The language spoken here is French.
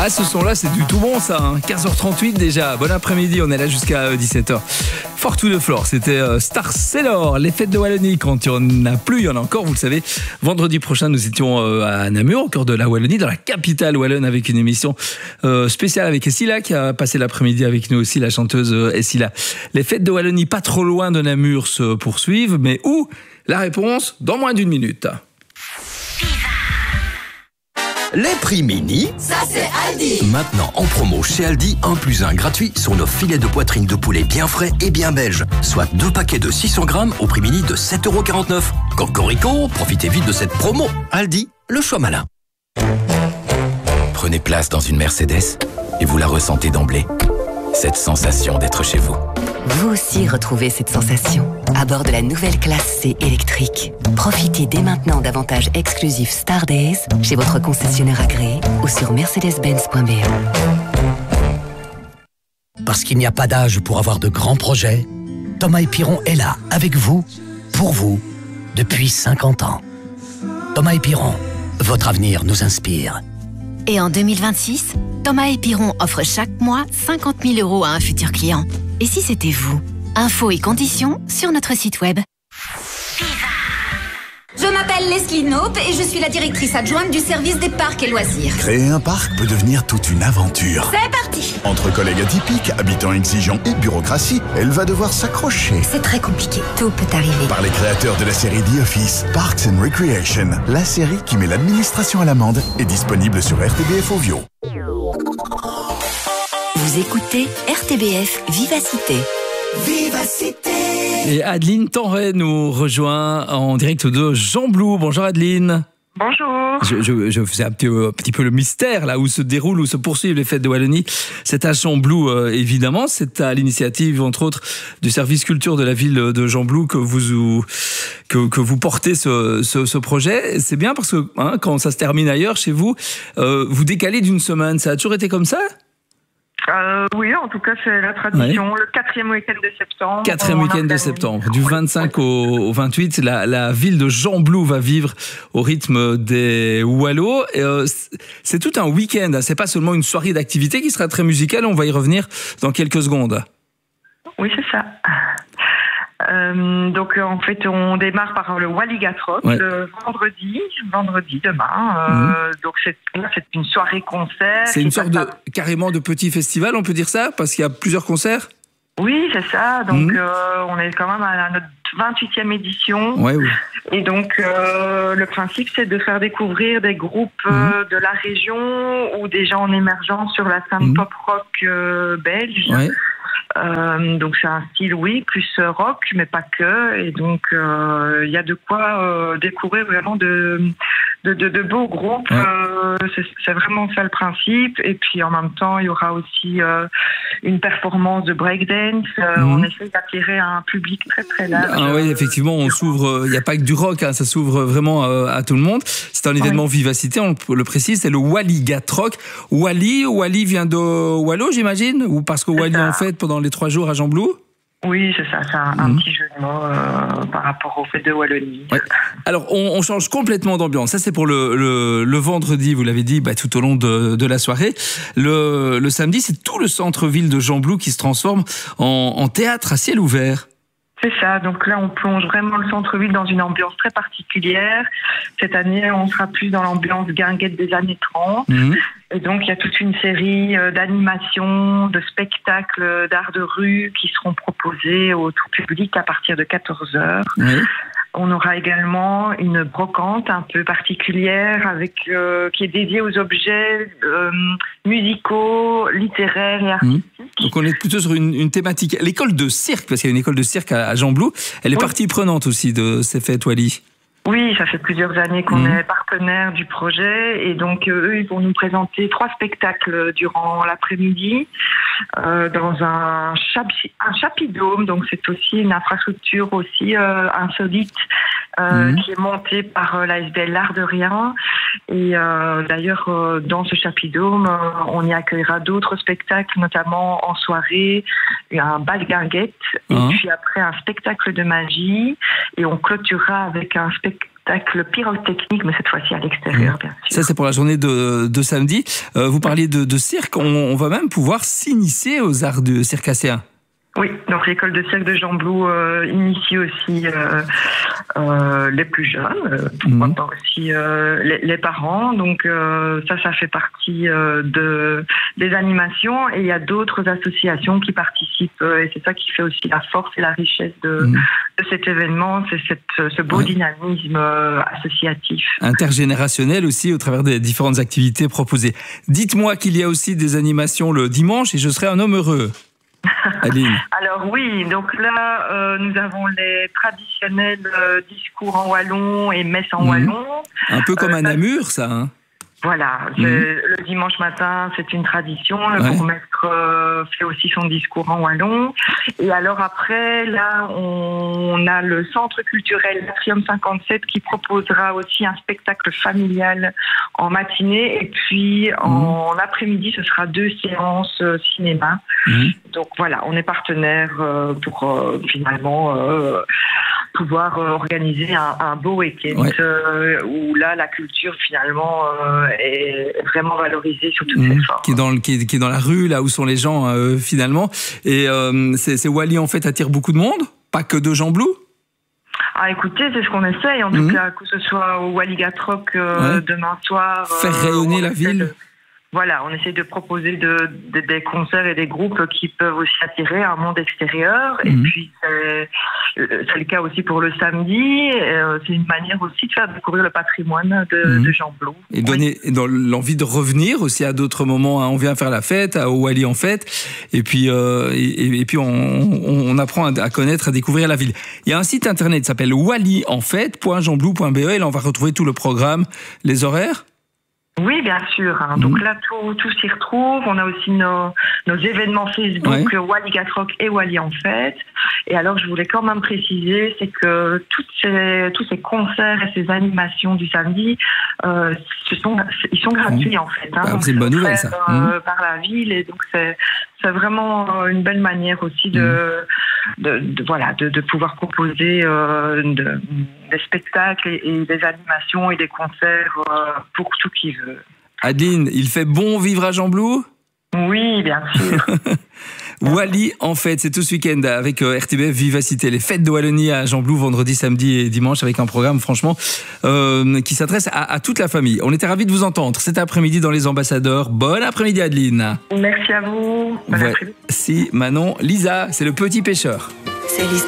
Ah, ce son-là, c'est du tout bon, ça. 15h38 déjà. Bon après-midi, on est là jusqu'à 17h. Fort to the floor, c'était Star Sailor, les fêtes de Wallonie. Quand il n'y en a plus, il y en a encore, vous le savez. Vendredi prochain, nous étions à Namur, au cœur de la Wallonie, dans la capitale wallonne, avec une émission spéciale avec Essila, qui a passé l'après-midi avec nous aussi, la chanteuse Essila. Les fêtes de Wallonie, pas trop loin de Namur, se poursuivent, mais où? La réponse, dans moins d'une minute. Les prix mini, ça c'est Aldi. Maintenant en promo chez Aldi, 1 + 1 gratuit sur nos filets de poitrine de poulet bien frais et bien belges. Soit 2 paquets de 600 grammes au prix mini de 7,49 €. Cocorico, profitez vite de cette promo. Aldi, le choix malin. Prenez place dans une Mercedes et vous la ressentez d'emblée. Cette sensation d'être chez vous. Vous aussi retrouvez cette sensation à bord de la nouvelle classe C électrique. Profitez dès maintenant d'avantages exclusifs Star Days chez votre concessionnaire agréé ou sur mercedes-benz.be. Parce qu'il n'y a pas d'âge pour avoir de grands projets, Thomas et Piron est là, avec vous, pour vous, depuis 50 ans. Thomas et Piron, votre avenir nous inspire. Et en 2026, Thomas et Piron offrent chaque mois 50 000 € à un futur client. Et si c'était vous? Infos et conditions sur notre site web. Je m'appelle Leslie Knope et je suis la directrice adjointe du service des parcs et loisirs. Créer un parc peut devenir toute une aventure. C'est parti! Entre collègues atypiques, habitants exigeants et bureaucratie, elle va devoir s'accrocher. C'est très compliqué. Tout peut arriver. Par les créateurs de la série The Office, Parks and Recreation, la série qui met l'administration à l'amende, est disponible sur RTBF Ovio. Vous écoutez RTBF Vivacité. Vivacité! Et Adeline Tenray nous rejoint en direct de Jean-Blou. Bonjour Adeline. Bonjour. Je faisais un petit peu le mystère là où se déroulent, où se poursuivent les fêtes de Wallonie. C'est à Jean-Blou évidemment. C'est à l'initiative entre autres du service culture de la ville de Jean-Blou que vous portez ce projet. C'est bien parce que quand ça se termine ailleurs chez vous, vous décalez d'une semaine. Ça a toujours été comme ça? Oui, en tout cas, c'est la tradition. Ouais. Le 4e week-end de septembre. 4e week-end de septembre. Du 25 au 28, la ville de Jean-Blou va vivre au rythme des Wallos. C'est tout un week-end. C'est pas seulement une soirée d'activité qui sera très musicale. On va y revenir dans quelques secondes. Oui, c'est ça. Donc en fait on démarre par le Walligatrock le vendredi demain. Donc c'est une soirée concert. C'est une sorte carrément de petit festival, on peut dire ça, parce qu'il y a plusieurs concerts. Oui, c'est ça. Donc on est quand même à notre 28e édition. Ouais, oui. Et donc le principe c'est de faire découvrir des groupes de la région ou des gens en émergence sur la scène pop rock belge. Ouais. Donc c'est un style plus rock mais pas que, et donc il y a de quoi découvrir vraiment de beaux groupes. C'est vraiment ça le principe. Et puis en même temps il y aura aussi une performance de breakdance. On essaie d'attirer un public très très large. Ah oui, effectivement, on s'ouvre, il n'y a pas que du rock, ça s'ouvre vraiment à tout le monde. C'est un événement Vivacité, on le précise, c'est le Walligatrock. Wally vient de Wallo, j'imagine, ou parce que Wally en fait pendant les 3 jours à Jean-Blou? Oui, c'est ça, c'est un petit jeu de mots par rapport au fait de Wallonie. Ouais. Alors, on change complètement d'ambiance. Ça, c'est pour le vendredi, vous l'avez dit, tout au long de la soirée. Le samedi, c'est tout le centre-ville de Jean-Blou qui se transforme en théâtre à ciel ouvert. C'est ça, donc là on plonge vraiment le centre-ville dans une ambiance très particulière. Cette année on sera plus dans l'ambiance guinguette des années 30. Et donc il y a toute une série d'animations, de spectacles d'art de rue qui seront proposés au tout public à partir de 14h. On aura également une brocante un peu particulière qui est dédiée aux objets musicaux, littéraires et artistiques. Donc on est plutôt sur une thématique. L'école de cirque, parce qu'il y a une école de cirque à Jean-Blou, elle est partie prenante aussi de ces fêtes, Wally. Oui, ça fait plusieurs années qu'on est partenaire du projet, et donc eux, ils vont nous présenter 3 spectacles durant l'après-midi dans un chapidôme. Donc c'est aussi une infrastructure aussi insolite qui est montée par l'ASBL L'Art de Rien. Et d'ailleurs, dans ce chapidôme, on y accueillera d'autres spectacles, notamment en soirée, un bal guinguette, et puis après un spectacle de magie, et on clôturera avec un spectacle pyrotechnique, mais cette fois-ci à l'extérieur, bien sûr. Ça, c'est pour la journée de samedi. Vous parliez de cirque. On va même pouvoir s'initier aux arts circassiens. Oui, donc l'école de cirque de Gembloux initie aussi les plus jeunes, pourquoi pas aussi les parents. Donc ça fait partie des animations, et il y a d'autres associations qui participent, et c'est ça qui fait aussi la force et la richesse de cet événement, c'est ce beau dynamisme associatif. Intergénérationnel aussi au travers des différentes activités proposées. Dites-moi qu'il y a aussi des animations le dimanche et je serai un homme heureux. Aline. Alors oui, donc là, nous avons les traditionnels discours en wallon et messes en wallon. Un peu comme à Namur, ça, hein. Voilà, le dimanche matin, c'est une tradition. Le bourgmestre fait aussi son discours en wallon. Et alors après, là, on a le centre culturel Atrium 57 qui proposera aussi un spectacle familial en matinée. Et puis en après-midi, ce sera 2 séances cinéma. Donc voilà, on est partenaire pour finalement pouvoir organiser un beau week-end où là, la culture finalement est vraiment valorisée sous toutes ses formes. Qui est dans la rue, là où sont les gens finalement. Et c'est Wally en fait attire beaucoup de monde, pas que de Gembloux. Ah, écoutez, c'est ce qu'on essaye, en tout cas, que ce soit au Walligatrock demain soir. Faire rayonner la ville. Voilà, on essaie de proposer des concerts et des groupes qui peuvent aussi attirer un monde extérieur. Et puis, c'est le cas aussi pour le samedi. C'est une manière aussi de faire découvrir le patrimoine de Gembloux. Et donner l'envie de revenir aussi à d'autres moments. Hein. On vient faire la fête, au Wally en fête. Et puis, on apprend à connaître, à découvrir la ville. Il y a un site internet qui s'appelle wallyenfête.gembloux.be. Et là, on va retrouver tout le programme, les horaires. Oui, bien sûr. Hein. Donc là, tout s'y retrouve. On a aussi nos événements Facebook, Walligatrock et Wally en fête. Et alors, je voulais quand même préciser, c'est que tous ces concerts et ces animations du samedi, ils sont gratuits en fait. Hein. C'est une bonne nouvelle, ça. Par la ville, et donc c'est vraiment une belle manière aussi de pouvoir proposer des spectacles et des animations et des concerts pour tout qui veut. Adeline, il fait bon vivre à Gembloux ? Oui, bien sûr. Wally en fête, c'est tout ce week-end avec RTBF Vivacité, les fêtes de Wallonie à Gembloux, vendredi, samedi et dimanche, avec un programme franchement qui s'adresse à toute la famille. On était ravis de vous entendre cet après-midi dans Les Ambassadeurs. Bon après-midi Adeline. Merci à vous. Bon après-midi. Voici Manon Lisa, c'est le petit pêcheur. C'est l'histoire.